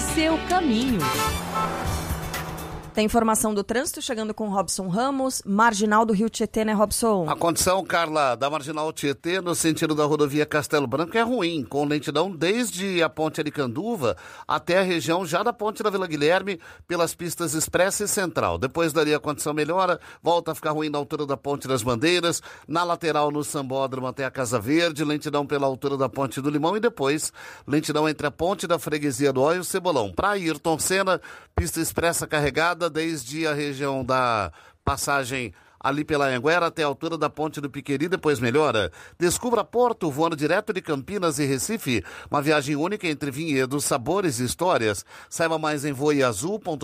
seu caminho. Tem informação do trânsito chegando com Robson Ramos, marginal do Rio Tietê, né, Robson? A condição, Carla, da marginal Tietê no sentido da rodovia Castelo Branco é ruim, com lentidão desde a ponte Aricanduva até a região já da ponte da Vila Guilherme, pelas pistas Expressa e Central. Depois dali a condição melhora, volta a ficar ruim na altura da ponte das Bandeiras, na lateral no Sambódromo até a Casa Verde, lentidão pela altura da ponte do Limão e depois lentidão entre a ponte da Freguesia do Ó e o Cebolão. Para Ayrton Senna, pista expressa carregada desde a região da passagem ali pela Anhanguera até a altura da ponte do Piqueri, depois melhora. Descubra Porto, voando direto de Campinas e Recife. Uma viagem única entre vinhedos, sabores e histórias. Saiba mais em voeazul.com.br.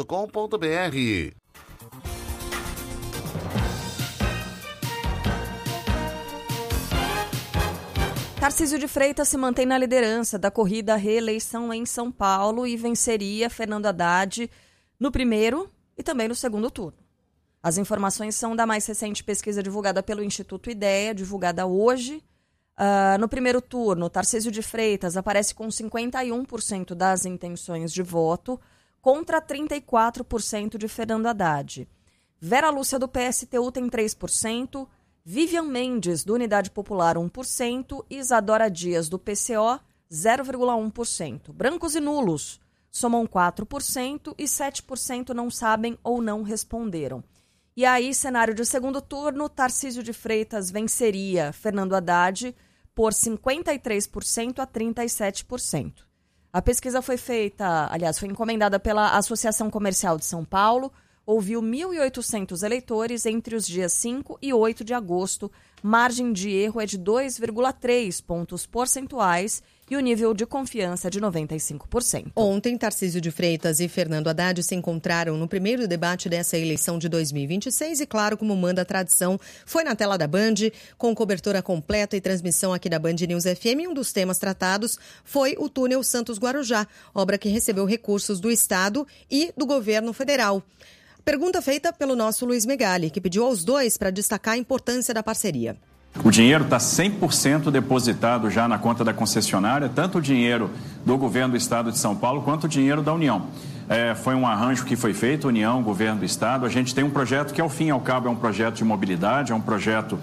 Tarcísio de Freitas se mantém na liderança da corrida à reeleição em São Paulo e venceria Fernando Haddad no primeiro e também no segundo turno. As informações são da mais recente pesquisa divulgada pelo Instituto Ideia, divulgada hoje. No primeiro turno, Tarcísio de Freitas aparece com 51% das intenções de voto contra 34% de Fernando Haddad. Vera Lúcia, do PSTU, tem 3%, Vivian Mendes, do Unidade Popular, 1%, e Isadora Dias, do PCO, 0,1%. Brancos e nulos somam 4% e 7% não sabem ou não responderam. E aí, cenário de segundo turno, Tarcísio de Freitas venceria Fernando Haddad por 53% a 37%. A pesquisa foi encomendada pela Associação Comercial de São Paulo, ouviu 1.800 eleitores entre os dias 5 e 8 de agosto. Margem de erro é de 2,3 pontos percentuais e o nível de confiança é de 95%. Ontem, Tarcísio de Freitas e Fernando Haddad se encontraram no primeiro debate dessa eleição de 2026 e, claro, como manda a tradição, foi na tela da Band, com cobertura completa e transmissão aqui da Band News FM. E um dos temas tratados foi o túnel Santos-Guarujá, obra que recebeu recursos do Estado e do governo federal. Pergunta feita pelo nosso Luiz Megali, que pediu aos dois para destacar a importância da parceria. O dinheiro está 100% depositado já na conta da concessionária, tanto o dinheiro do governo do Estado de São Paulo quanto o dinheiro da União. Foi um arranjo que foi feito, União, governo do Estado. A gente tem um projeto que, ao fim e ao cabo, é um projeto de mobilidade, é um projeto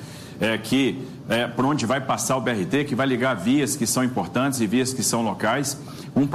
por onde vai passar o BRT, que vai ligar vias que são importantes e vias que são locais.